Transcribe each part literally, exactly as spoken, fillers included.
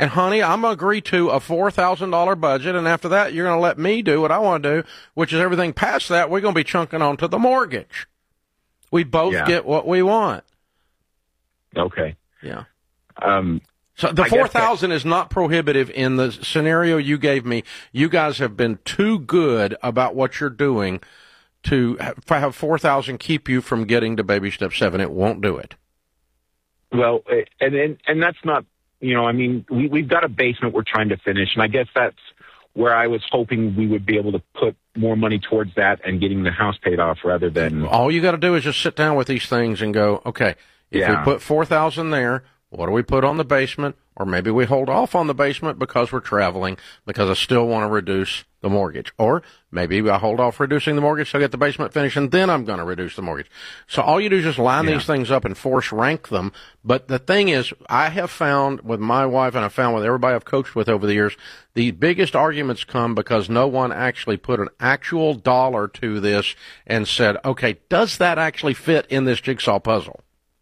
And, honey, I'm going to agree to a four thousand dollars budget, and after that, you're going to let me do what I want to do, which is everything past that, we're going to be chunking onto the mortgage. We both yeah. get what we want. Okay. Yeah. Um, so the four thousand dollars is not prohibitive in the scenario you gave me. You guys have been too good about what you're doing to have four thousand dollars keep you from getting to baby step seven. It won't do it. Well, and and, and that's not, you know, I mean, we, we've got a basement we're trying to finish, and I guess that's where I was hoping we would be able to put more money towards that and getting the house paid off rather than... All you got to do is just sit down with these things and go, okay, if yeah. we put four thousand dollars there, what do we put on the basement? Or maybe we hold off on the basement because we're traveling, because I still want to reduce the mortgage. Or maybe I hold off reducing the mortgage so I get the basement finished, and then I'm going to reduce the mortgage. So all you do is just line yeah. these things up and force rank them. But the thing is, I have found with my wife, and I've found with everybody I've coached with over the years, the biggest arguments come because no one actually put an actual dollar to this and said, okay, does that actually fit in this jigsaw puzzle?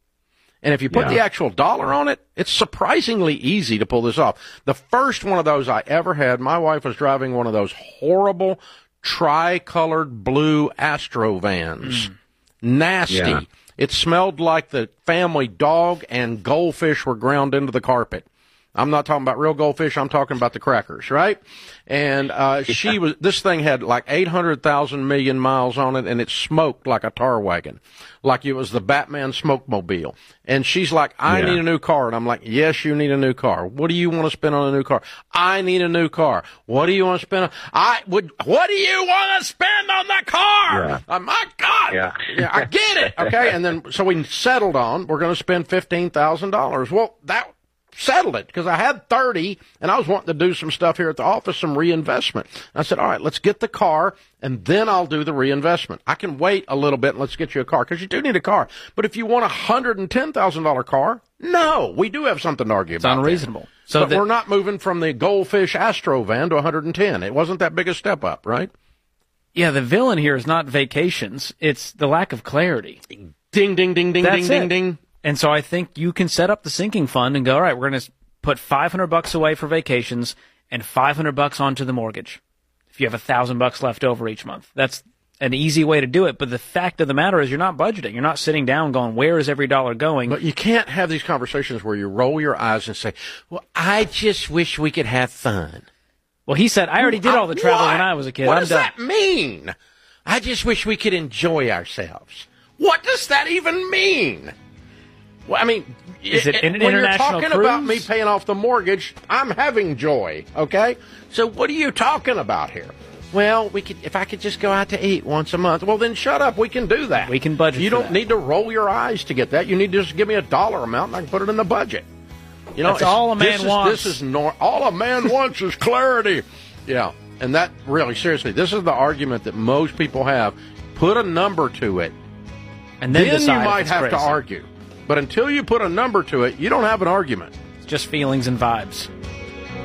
And if you put yeah. the actual dollar on it, it's surprisingly easy to pull this off. The first one of those I ever had, my wife was driving one of those horrible tri-colored blue Astro vans. Mm. Nasty. Yeah. It smelled like the family dog, and goldfish were ground into the carpet. I'm not talking about real goldfish. I'm talking about the crackers, right? And uh yeah. she was. This thing had like eight hundred thousand million miles on it, and it smoked like a tar wagon, like it was the Batman smokemobile. And she's like, I yeah. need a new car. And I'm like, yes, you need a new car. What do you want to spend on a new car? I need a new car. What do you want to spend on? I would. What do you want to spend on that car? Yeah. Oh, my God. Yeah. yeah, I get it. Okay. And then, so we settled on, we're going to spend fifteen thousand dollars. Well, that settled it because I had thirty and I was wanting to do some stuff here at the office, some reinvestment. I said, all right, let's get the car and then I'll do the reinvestment. I can wait a little bit and let's get you a car because you do need a car. But if you want a one hundred ten thousand dollars car, no, we do have something to argue it's about. It's unreasonable. That. So but that, we're not moving from the Goldfish Astro van to one hundred ten. It wasn't that big a step up, right? Yeah, the villain here is not vacations. It's the lack of clarity. Ding, ding, ding, ding, That's ding, it. ding, ding. And so I think you can set up the sinking fund and go, all right, we're going to put five hundred bucks away for vacations and five hundred bucks onto the mortgage. If you have a thousand bucks left over each month, that's an easy way to do it. But the fact of the matter is you're not budgeting. You're not sitting down going, where is every dollar going? But you can't have these conversations where you roll your eyes and say, well, I just wish we could have fun. Well, he said, I already did all the traveling what? when I was a kid. What I'm does done. that mean? I just wish we could enjoy ourselves. What does that even mean? Well, I mean, is it, it an when international you're talking cruise? about me paying off the mortgage, I'm having joy, okay? So what are you talking about here? Well, we could if I could just go out to eat once a month. Well, then shut up. We can do that. We can budget. You for don't that. need to roll your eyes to get that. You need to just give me a dollar amount, and I can put it in the budget. You know, that's all a man this wants. Is, this is nor- all a man wants is clarity. Yeah, and that really, seriously, this is the argument that most people have. Put a number to it, and then, then you might have crazy. to argue. But until you put a number to it, you don't have an argument. It's just feelings and vibes.